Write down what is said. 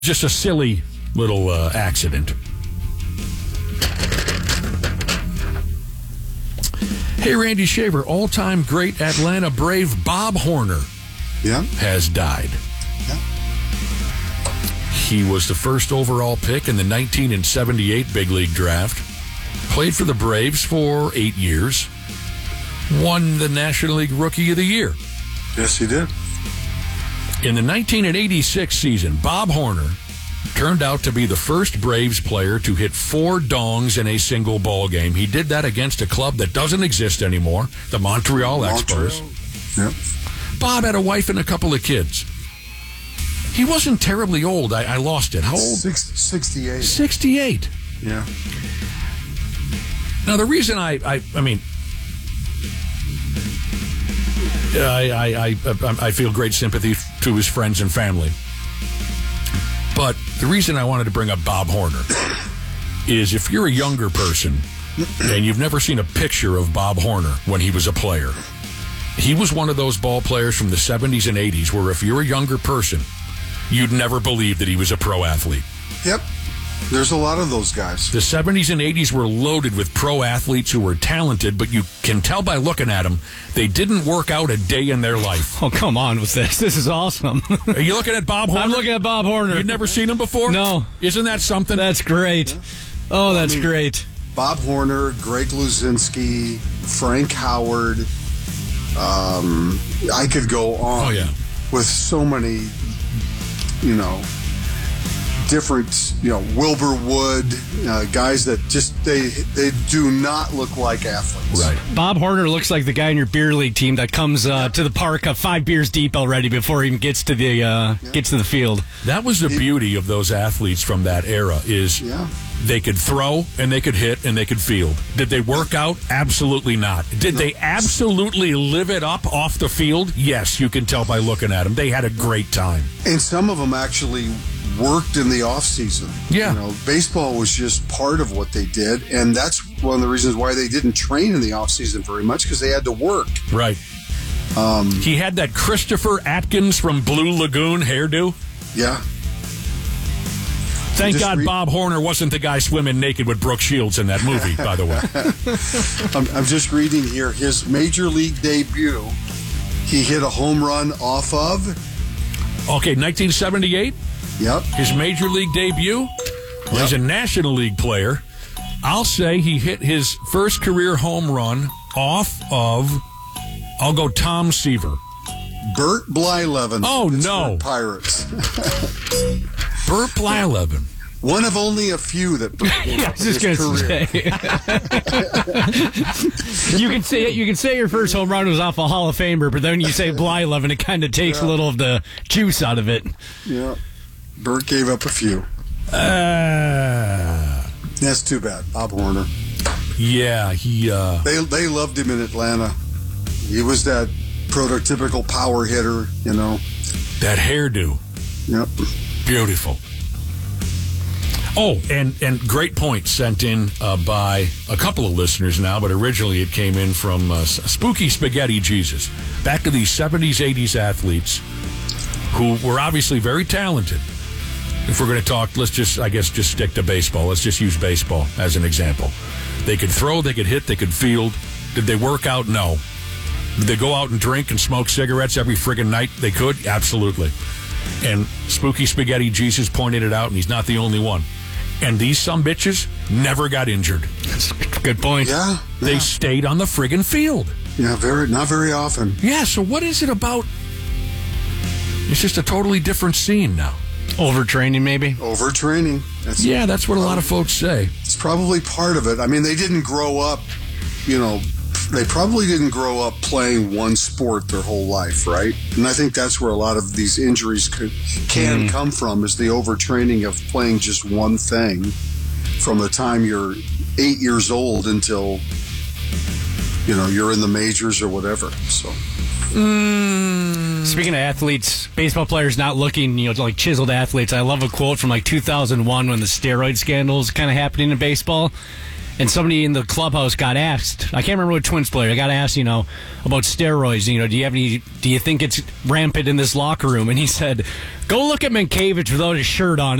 Just a silly little accident. Hey, Randy Shaver, all-time great Atlanta Brave Bob Horner has died. He was the first overall pick in the 1978 Big League Draft. Played for the Braves for 8 years. Won the National League Rookie of the Year. Yes, he did. In the 1986 season, Bob Horner turned out to be the first Braves player to hit 4 dongs in a single ball game. He did that against a club that doesn't exist anymore, the Montreal Expos. Yep. Bob had a wife and a couple of kids. He wasn't terribly old. I lost it. How old? 68. 68. Yeah. Now, the reason I feel great sympathy to his friends and family. But the reason I wanted to bring up Bob Horner is if you're a younger person and you've never seen a picture of Bob Horner when he was a player, he was one of those ball players from the 70s and 80s where if you're a younger person, you'd never believe that he was a pro athlete. Yep. There's a lot of those guys. The 70s and 80s were loaded with pro athletes who were talented, but you can tell by looking at them, they didn't work out a day in their life. Oh, come on with this. This is awesome. Are you looking at Bob Horner? I'm looking at Bob Horner. You've never seen him before? No. Isn't that something? That's great. Oh, that's great. Bob Horner, Greg Luzinski, Frank Howard. I could go on with so many, different, Wilbur Wood, guys that just, they do not look like athletes. Right. Bob Horner looks like the guy in your beer league team that comes to the park 5 beers deep already before he even gets to the field. That was the beauty of those athletes from that era is they could throw and they could hit and they could field. Did they work out? Absolutely not. Did they absolutely live it up off the field? Yes, you can tell by looking at them. They had a great time. And some of them actually worked in the off season. Yeah. Baseball was just part of what they did, and that's one of the reasons why they didn't train in the off season very much, because they had to work. Right. He had that Christopher Atkins from Blue Lagoon hairdo. Yeah. Thank God Bob Horner wasn't the guy swimming naked with Brooke Shields in that movie, by the way. I'm just reading here. His major league debut, he hit a home run off of... Okay, 1978? Yep. His major league debut? Well, he's a National League player. I'll say he hit his first career home run off of, I'll go Tom Seaver. Bert Blyleven. Oh, no. Pirates. Bert Blyleven. One of only a few that I was just going to say. You can say your first home run was off a Hall of Famer, but then when you say Blyleven, it kind of takes a little of the juice out of it. Yeah. Bert gave up a few. That's too bad. Bob Horner. Yeah, he... They loved him in Atlanta. He was that prototypical power hitter, That hairdo. Yep. Beautiful. Oh, and great point sent in by a couple of listeners now, but originally it came in from Spooky Spaghetti Jesus. Back to these 70s, 80s athletes who were obviously very talented. If we're going to talk, let's just stick to baseball. Let's just use baseball as an example. They could throw, they could hit, they could field. Did they work out? No. Did they go out and drink and smoke cigarettes every friggin' night? They could? Absolutely. And Spooky Spaghetti Jesus pointed it out, and he's not the only one. And these sumbitches never got injured. That's a good point. Yeah. They stayed on the friggin' field. Yeah, not very often. Yeah, so what is it about? It's just a totally different scene now. Overtraining, maybe? Overtraining. That's what a lot of folks say. It's probably part of it. I mean, they didn't grow up, they probably didn't grow up playing one sport their whole life, right? And I think that's where a lot of these injuries can come from, is the overtraining of playing just one thing from the time you're 8 years old until, you're in the majors or whatever. So. Speaking of athletes, baseball players not looking, like chiseled athletes. I love a quote from 2001 when the steroid scandal was kind of happening in baseball. And somebody in the clubhouse got asked, I can't remember what Twins player, I got asked, about steroids. Do you think it's rampant in this locker room? And he said, go look at Mankiewicz without his shirt on.